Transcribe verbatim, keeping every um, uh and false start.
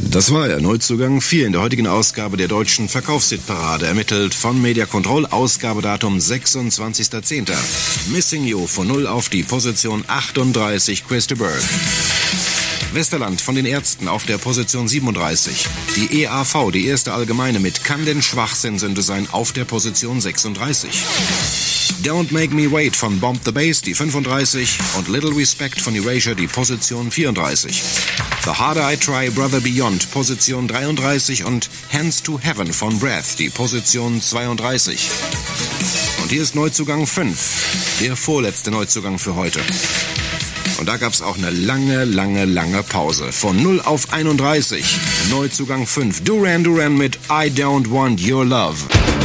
Das war er, Neuzugang vier in der heutigen Ausgabe der deutschen Verkaufshitparade, ermittelt von Media Control, Ausgabedatum sechsundzwanzigster zehnter Missing You von null auf die Position achtunddreißig, Chris de Burgh. Westerland von den Ärzten auf der Position siebenunddreißig. Die E A V, die erste Allgemeine mit Kann denn Schwachsinn Sünde sein, auf der Position sechsunddreißig. Don't Make Me Wait von Bomb the Bass, die fünfunddreißig. Und Little Respect von Erasure, die Position vierunddreißig. The Harder I Try, Brother Beyond, Position dreiunddreißig. Und Hands to Heaven von Breath, die Position zweiunddreißig. Und hier ist Neuzugang fünf, der vorletzte Neuzugang für heute. Und da gab's auch eine lange, lange, lange Pause. Von null auf einunddreißig. Neuzugang fünf. Duran Duran mit I Don't Want Your Love.